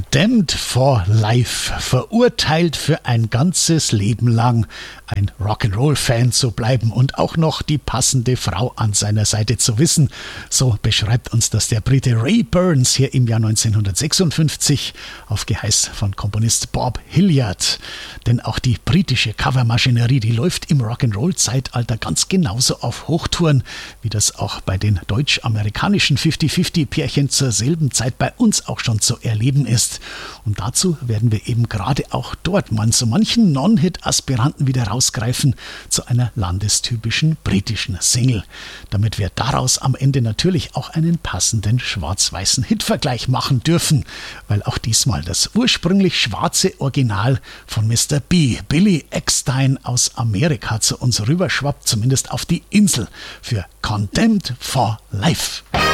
Condemned for Life, verurteilt für ein ganzes Leben lang ein Rock'n'Roll-Fan zu bleiben und auch noch die passende Frau an seiner Seite zu wissen. So beschreibt uns das der Brite Ray Burns hier im Jahr 1956 auf Geheiß von Komponist Bob Hilliard. Denn auch die britische Covermaschinerie, die läuft im Rock'n'Roll-Zeitalter ganz genauso auf Hochtouren, wie das auch bei den deutsch-amerikanischen 50-50-Pärchen zur selben Zeit bei uns auch schon zu erleben ist. Und dazu werden wir eben gerade auch dort mal so manchen Non-Hit-Aspiranten wieder rausgreifen zu einer landestypischen britischen Single, damit wir daraus am Ende natürlich auch einen passenden schwarz-weißen Hitvergleich machen dürfen, weil auch diesmal das ursprünglich schwarze Original von Mr. B, Billy Eckstine aus Amerika, zu uns rüberschwappt, zumindest auf die Insel, für Condemned for Life.